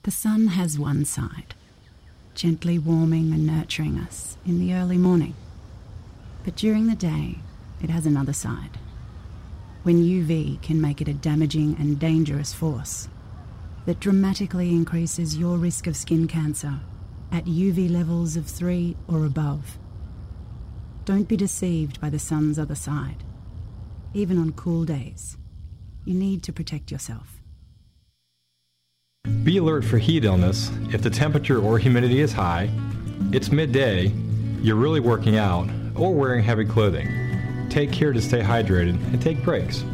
The sun has one side, gently warming and nurturing us in the early morning. But during the day, it has another side, when UV can make it a damaging and dangerous force that dramatically increases your risk of skin cancer at UV levels of 3 or above. Don't be deceived by the sun's other side. Even on cool days, you need to protect yourself. Be alert for heat illness if the temperature or humidity is high, it's midday, you're really working out, or wearing heavy clothing. Take care to stay hydrated and take breaks.